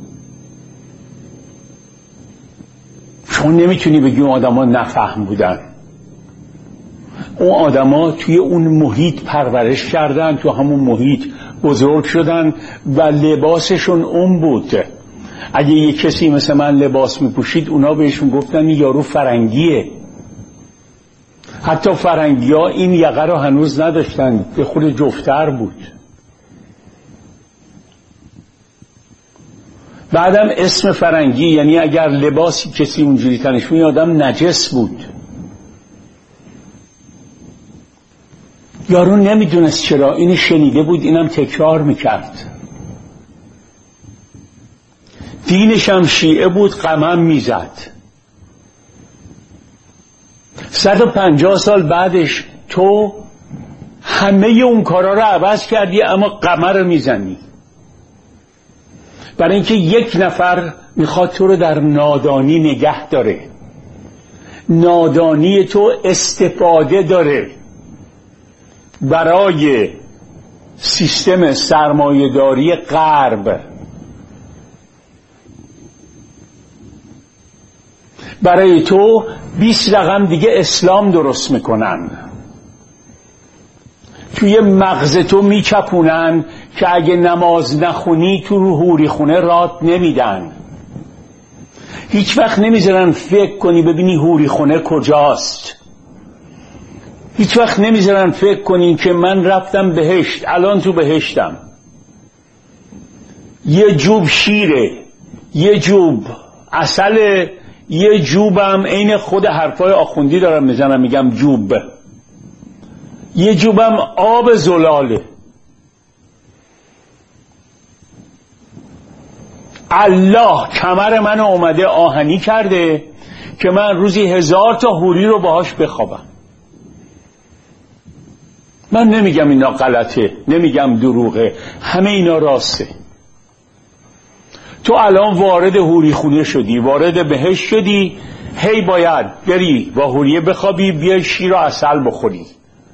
چون نمیتونی بگی اون آدم ها نفهم بودن. اون آدم ها توی اون محیط پرورش کردن، تو همون محیط بزرگ شدن و لباسشون اون بود. اگه یه کسی مثل من لباس میپوشید اونا بهشون گفتن یارو فرنگیه. حتی فرنگی ها این یقه رو هنوز نداشتن، به خود جفتر بود. بعدم اسم فرنگی یعنی اگر لباسی کسی اونجوری تنش می آدم نجس بود. یارو نمیدونست چرا، اینی شنیده بود اینم تکرار میکرد. دینش هم شیعه بود، قمم میزد. صد و پنجاه سال بعدش تو همه اون کارا رو عوض کردی اما قمر رو میزنی، برای اینکه یک نفر میخواد تو رو در نادانی نگه داره. نادانی تو استفاده داره برای سیستم سرمایه‌داری غرب، برای تو بیست رقم دیگه اسلام درست میکنن، توی مغز تو میچپونن که اگه نماز نخونی تو رو حوری خونه رات نمیدن. هیچ وقت نمیذارن فکر کنی ببینی حوری خونه کجاست. هیچ وقت نمیذارن فکر کنی که من رفتم بهشت، الان تو بهشتم. یه جوب شیره، یه جوب عسل، یه جوبم عین خود حرفای آخوندی دارم میزنم میگم جوب، یه جوبم آب زلاله. الله کمر منو اومده آهنی کرده که من روزی هزار تا حوری رو باهاش بخوابم. من نمیگم اینا غلطه، نمیگم دروغه، همه اینا راسته. تو الان وارد حوری خونه شدی، وارد بهشت شدی، هی باید بری با حوریه بخوابی، بیای شیر و عسل بخوری،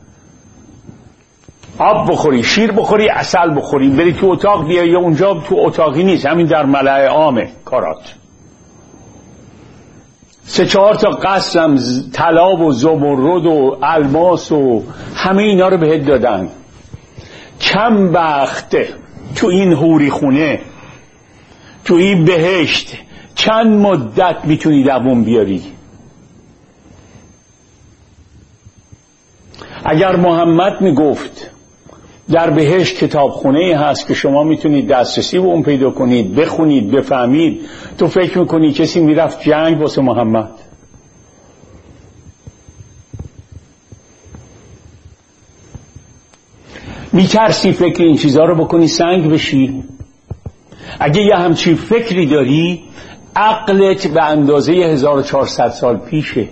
آب بخوری، شیر بخوری، عسل بخوری، بری تو اتاق بیای. اونجا تو اتاقی نیست، همین در ملأ عامه کارات. سه چهار تا قصرم طلا و زمرد و الماس و همه اینا رو بهت دادن. چند وقت تو این حوری خونه، تو این بهشت، چند مدت میتونی دووم بیاری؟ اگر محمد میگفت در بهشت کتابخونه هست که شما میتونید دسترسی به اون پیدا کنید، بخونید، بفهمید، تو فکر میکنی کسی میرفت جنگ واسه محمد؟ میترسی فکر این چیزها رو بکنی سنگ بشی؟ اگه یه همچین فکری داری عقلت به اندازه هزار و چهارصد سال پیشه،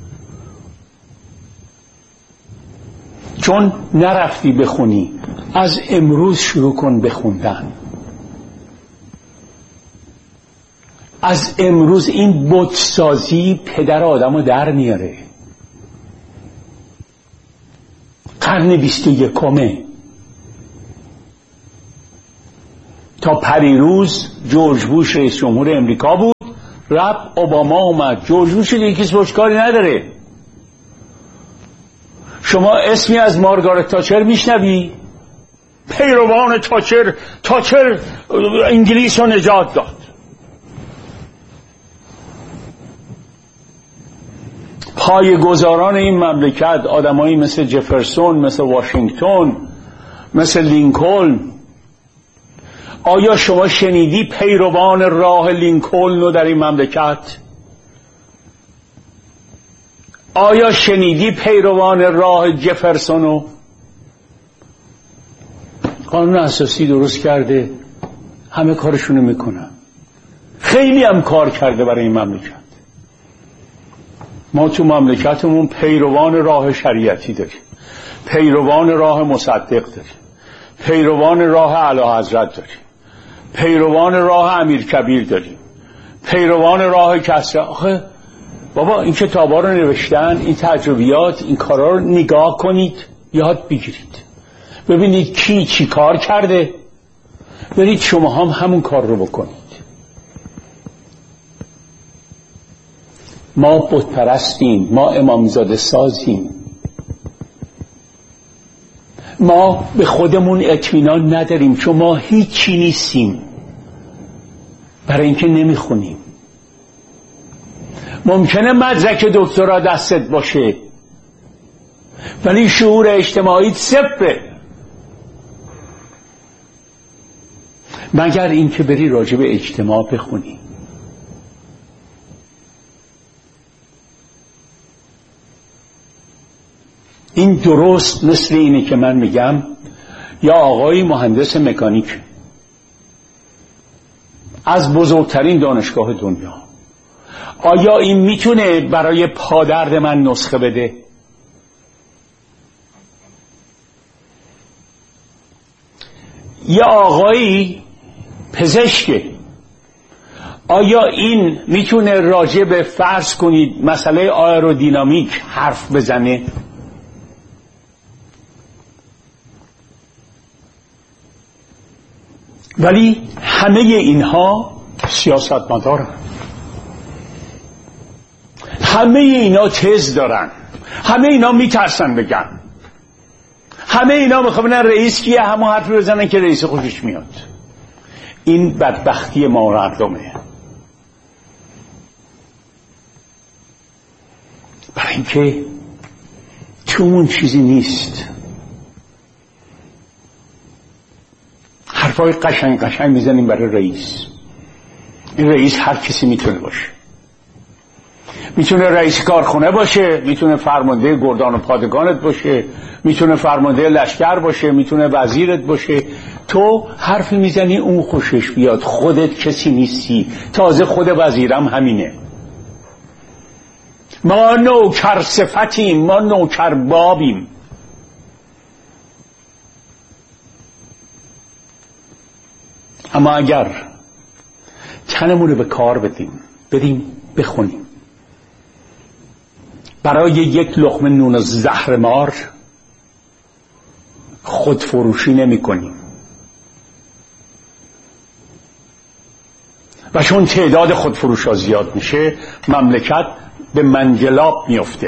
چون نرفتی بخونی. از امروز شروع کن بخوندن. از امروز این بتسازی پدر آدمو در میاره. قرن بیست و یکمه، تا پریروز جورج بوش رئیس جمهور امریکا بود، رفت اوباما اومد، جورج بوش دیگه کسی باش کاری نداره. شما اسمی از مارگارت تاچر میشنوی؟ پیروان تاچر، تاچر انگلیس رو نجات داد. پایه‌گذاران این مملکت آدمایی مثل جفرسون، مثل واشنگتن، مثل لینکلن. آیا شما شنیدی پیروان راه لینکلن رو در این مملکت؟ آیا شنیدی پیروان راه جفرسون رو؟ قانون اساسی درست کرده، همه کارشونو میکنن، خیلی هم کار کرده برای این مملکت. ما تو مملکتمون پیروان راه شریعتی داریم، پیروان راه مصدق داریم، پیروان راه اعلیحضرت داریم، پیروان راه امیرکبیر داریم، پیروان راه کسری. آخه بابا این کتابا رو نوشتن، این تجربیات، این کارا رو نگاه کنید، یاد بگیرید، ببینید کی چی کار کرده، برید شما هم همون کار رو بکنید. ما بت پرستیم، ما امامزاده سازیم، ما به خودمون اطمینان نداریم چون ما هیچی نیستیم، برای اینکه نمیخونیم. ممکنه مدرک دکترا دستت باشه ولی شعور اجتماعی صفره، مگر اینکه بری راجع به اجتماع بخونی. این درست مثل اینه که من میگم یا آقای مهندس مکانیک از بزرگترین دانشگاه دنیا، آیا این میتونه برای پادرد من نسخه بده؟ یا آقایی پزشکه، آیا این میتونه راجع به فرض کنید مسئله آیرودینامیک حرف بزنه؟ ولی همه اینها سیاستمدارن، همه اینا تز دارن، همه اینا میترسن بگن، همه اینا میخوان رئیس کیه، همون حرف بزنن که رئیس خوشش میاد. این بدبختی ما مردمه. برای اینکه تومون چیزی نیست. حرفای قشنگ قشنگ میزنیم برای رئیس. این رئیس هر کسی میتونه باشه، میتونه رئیس کارخونه باشه، میتونه فرمانده گردان و پادگانت باشه، میتونه فرمانده لشکر باشه، میتونه وزیرت باشه. تو حرفی میزنی اون خوشش بیاد، خودت کسی نیستی. تازه خود وزیرم همینه. ما نوکر صفتیم، ما نوکر بابیم. اما اگر تنمون رو به کار بدیم، بدیم بخونیم، برای یک لقمه نون زهر مار خودفروشی نمی کنیم و چون تعداد خودفروشا زیاد میشه مملکت به منجلاب میفته.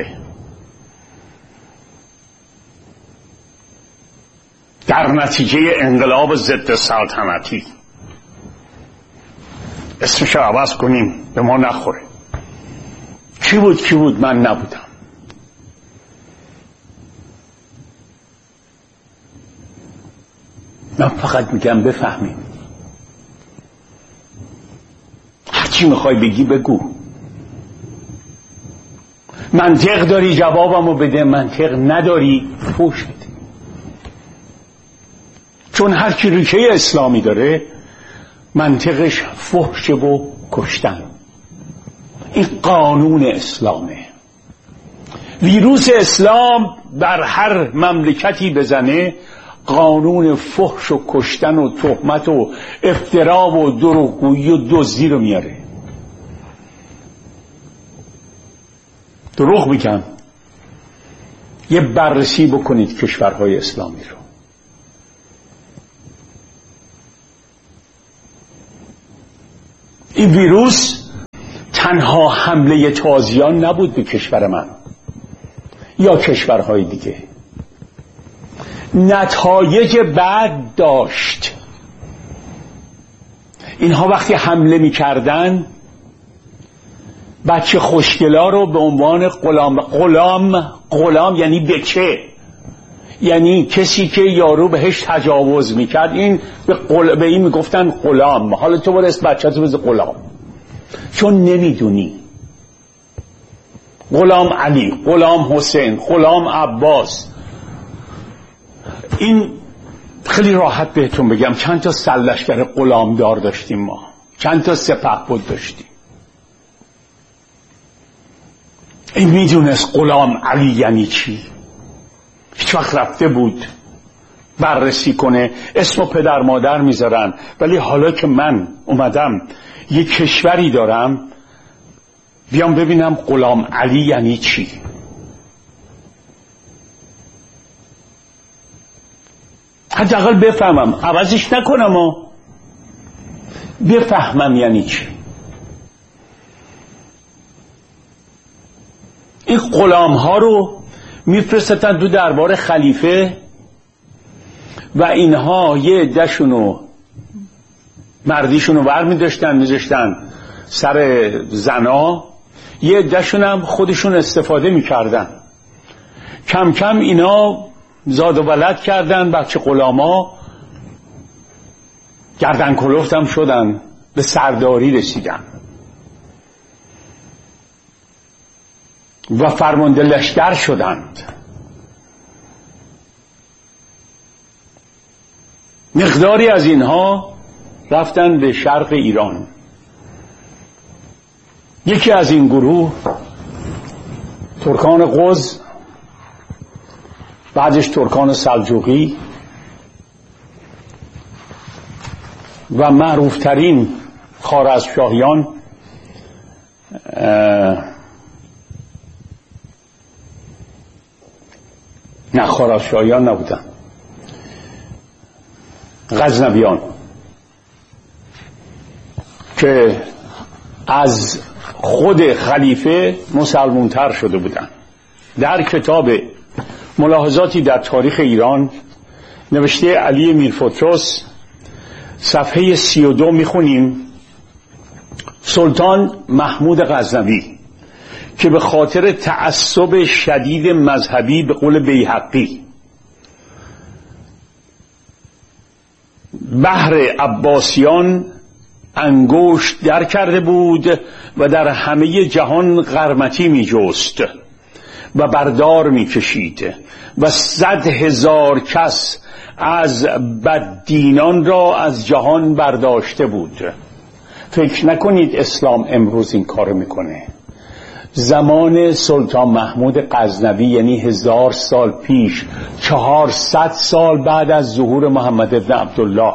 در نتیجه انقلاب ضد سلطنتی اسمش رو عوض کنیم به ما نخوره. کی بود کی بود من نبودم. من فقط میگم بفهمیم. هرچی میخوای بگی بگو. منطق داری جوابمو بده، منطق نداری فوش بده. چون هر کی ریشه اسلامی داره منطقش فحش و کشتن. این قانون اسلامه. ویروس اسلام در هر مملکتی بزنه قانون فحش و کشتن و تهمت و افترا و دروغگویی و دزدی رو میاره. دروغ میگم. یه بررسی بکنید کشورهای اسلامی رو. این ویروس تنها حمله تازیان نبود به کشور من یا کشورهای دیگه، نتایج بد داشت. اینها وقتی حمله می‌کردن بچه خوشگلا رو به عنوان غلام غلام غلام یعنی بچه، یعنی کسی که یارو بهش تجاوز میکرد، این به, قل... به این میگفتن غلام. حالا تو برس بچه تو بزن غلام، چون نمیدونی. غلام علی، غلام حسین، غلام عباس. این خیلی راحت بهتون بگم چند تا سرلشکر غلامدار داشتیم ما، چند تا سپهبد داشتیم. این میدونست غلام علی یعنی چی، هیچ وقت رفته بود بررسی کنه. اسم و پدر مادر میذارن، ولی حالا که من اومدم یه کشوری دارم، بیام ببینم غلام علی یعنی چی. حداقل بفهمم، عوضش نکنم و بفهمم یعنی چی. این غلام ها رو میفرستن دو دربار خلیفه و اینها یه عده‌شونو مردیشونو برمی‌داشتن میذاشتن سر زنا، یه عده‌شون هم خودشون استفاده میکردن. کم کم اینا زاد و ولد کردن، بچه غلاما گردن کلفت هم شدن، به سرداری رسیدن و فرمانده لشکر شدند. مقداری از اینها رفتن به شرق ایران. یکی از این گروه ترکان قز، بعدش ترکان سلجوقی و معروفترین خوارزمشاهیان نه خوارزمشاهیان نبودن، غزنویان، که از خود خلیفه مسلمونتر شده بودن. در کتاب ملاحظاتی در تاریخ ایران نوشته علی میرفترس صفحه سی و دو میخونیم: سلطان محمود غزنوی که به خاطر تعصب شدید مذهبی به قول بیهقی بحر عباسیان انگشت در کرده بود و در همه جهان قرمطی می جست و بردار می کشید و صد هزار کس از بددینان را از جهان برداشته بود. فکر نکنید اسلام امروز این کار میکنه. زمان سلطان محمود غزنوی، یعنی هزار سال پیش، چهارصد سال بعد از ظهور محمد ابن عبدالله،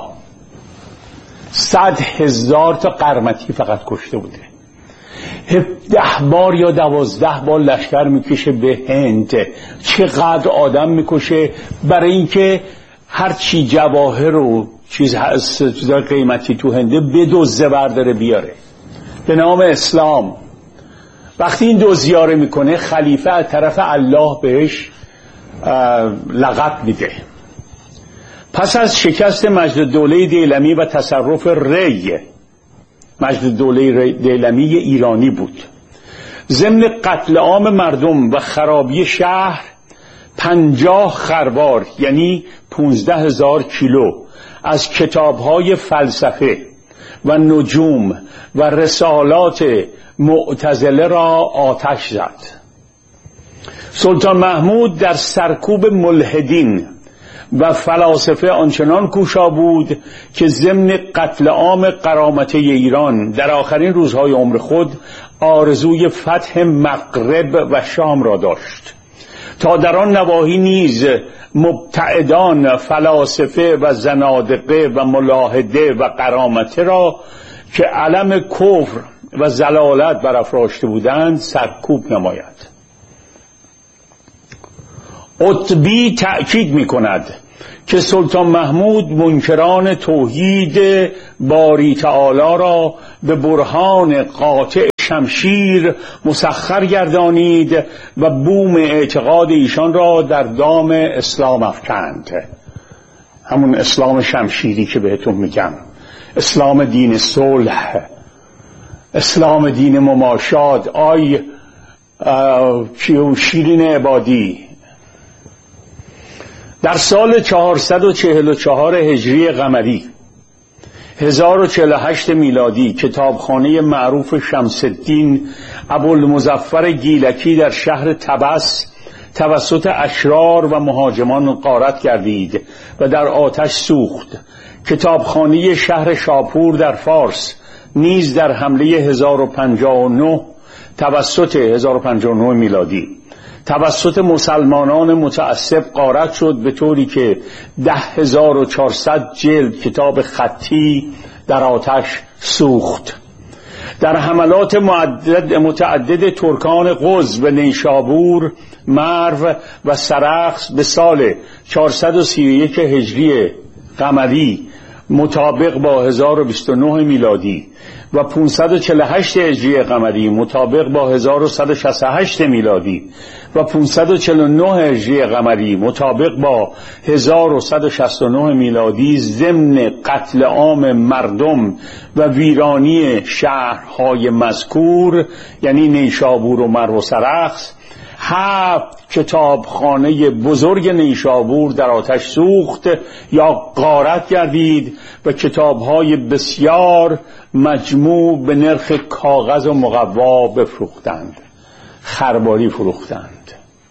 صد هزار تا قرمطی فقط کشته بوده. ده بار یا دوازده بار لشکر میکشه به هند. چقدر آدم میکشه برای اینکه هرچی جواهر و چیز هست چیزای قیمتی تو هنده بدزده برداره بیاره به نام اسلام. وقتی این دو زیاره میکنه، خلیفه از طرف الله بهش لقب میده. پس از شکست مجدالدوله دیلمی و تصرف ری، مجدالدوله دیلمی ایرانی بود، ضمن قتل عام مردم و خرابی شهر، پنجاه خروار یعنی پونزده هزار کیلو از کتابهای فلسفه و نجوم و رسالات معتزله را آتش زد. سلطان محمود در سرکوب ملحدین و فلاسفه آنچنان کوشا بود که ضمن قتل عام قرامطه ایران در آخرین روزهای عمر خود آرزوی فتح مغرب و شام را داشت، تا در آن نواحی نیز مبتعدان فلاسفه و زنادقه و ملاحده و قرامطه را که علم کفر و ضلالت برافراشته بودند سرکوب نماید. قطبی تأکید می کند که سلطان محمود منکران توحید باری تعالی را به برهان قاطع شمشیر مسخر گردانید و بوم اعتقاد ایشان را در دام اسلام افکند. همون اسلام شمشیری که بهتون میگم، اسلام دین صلح، اسلام دین مماشات. آی شیرین عبادی در سال چهارصد و چهل و چهار هجری قمری هزار و چهل و هشت میلادی کتابخانه معروف شمس الدین ابوالمظفر گیلکی در شهر طبس توسط اشرار و مهاجمان غارت گردید و در آتش سوخت. کتابخانه شهر شاپور در فارس نیز در حمله هزار و پنجاه و نه توسط هزار و پنجاه و نه میلادی توسط مسلمانان متعصب غارت شد، به طوری که ده هزار و چهارصد جلد کتاب خطی در آتش سوخت. در حملات متعدد, متعدد ترکان قز و نیشابور، مرو و سرخس به سال چهارصد و سی و یک هجری قمری مطابق با هزار و بیست و نه میلادی و پانصد و چهل و هشت هجری قمری مطابق با هزار و صد و شصت و هشت میلادی و پانصد و چهل و نه هجری قمری مطابق با هزار و صد و شصت و نه میلادی ضمن قتل عام مردم و ویرانی شهرهای مذکور، یعنی نیشابور و مرو و سرخس، هفت کتابخانه بزرگ نیشابور در آتش سوخت یا غارت گردید و کتابهای بسیار مجموع به نرخ کاغذ و مقوا بفروختند، خرباری فروختند.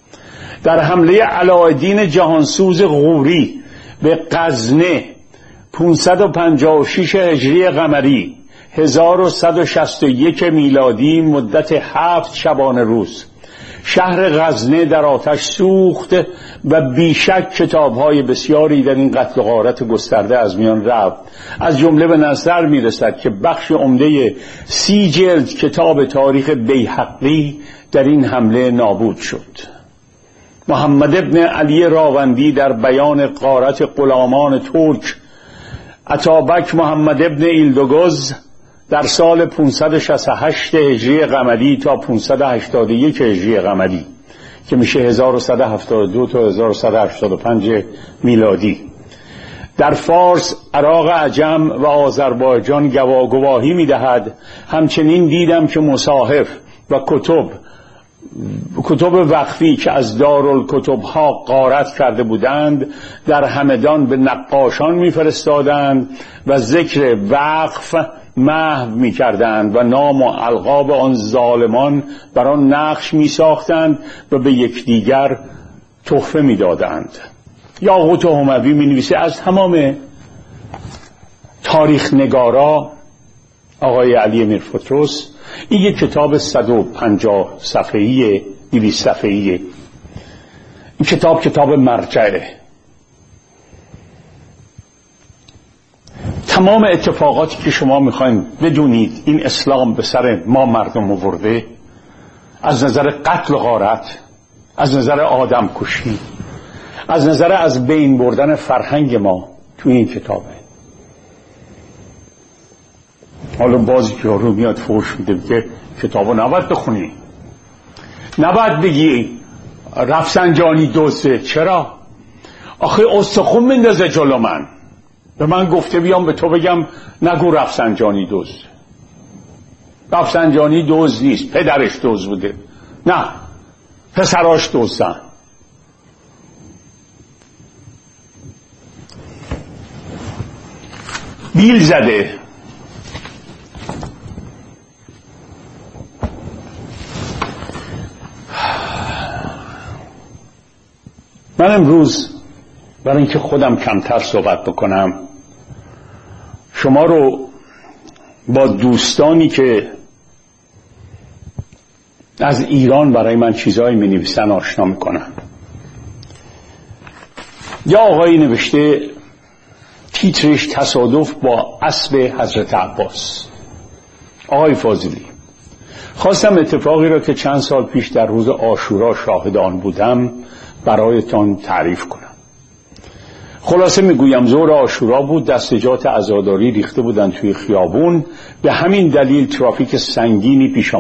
در حمله علاءالدین جهانسوز غوری به غزنه پانصد و پنجاه و شش هجری قمری هزار و صد و شصت و یک میلادی مدت هفت شبانه روز شهر غزنه در آتش سوخت و بیشک کتاب‌های بسیاری در این قتل و غارت گسترده از میان رفت. از جمله به نظر می‌رسد که بخش عمده سی جلد کتاب تاریخ بیهقی در این حمله نابود شد. محمد ابن علی راوندی در بیان غارت غلامان ترک، اتابک محمد ابن ایلدوگز در سال پانصد و شصت و هشت هجری قمری تا پانصد و هشتاد و یک هجری قمری که میشه هزار و صد و هفتاد و دو تا هزار و صد و هشتاد و پنج میلادی در فارس، عراق عجم و آذربایجان گواهی میدهد. همچنین دیدم که مصاحف و کتب کتب وقفی که از دارالکتب‌ها غارت کرده بودند در همدان به نقاشان میفرستادند و ذکر وقف محو می کردند و نام و القاب آن ظالمان بر آن نقش می ساختند و به یکدیگر تحفه می دادند. یاقوت هموی می نویسه از تمام تاریخ نگارا آقای علی میرفتروس این یک کتاب صد و پنجاه صفحه‌ای دویست صفحه‌ای. این کتاب کتاب مرجعه. تمام اتفاقاتی که شما میخواین بدونید این اسلام به سر ما مردم آورده، از نظر قتل و غارت، از نظر آدم کشی، از نظر از بین بردن فرهنگ ما، توی این کتابه. حالا بازی که رو میاد فوش میده که کتابو نباید بخونی، نباید بگی رفسنجانی دزده. چرا؟ آخه استخون مندازه جلو من، به من گفته بیام به تو بگم نگو رفسنجانی دزد. رفسنجانی دزد نیست، پدرش دزد بوده. نه، پسراش دزدن. بیل زده. من امروز برای اینکه خودم کمتر صحبت بکنم شما رو با دوستانی که از ایران برای من چیزایی می نویسن آشنا میکنم. یا آقایی نوشته تیترش تصادف با اسب حضرت عباس. آقای فاضلی، خواستم اتفاقی را که چند سال پیش در روز عاشورا شاهد آن بودم برایتان تعریف کنم. خلاصه میگویم ظهر عاشورا بود، دستجات عزاداری ریخته بودن توی خیابون، به همین دلیل ترافیک سنگینی پیش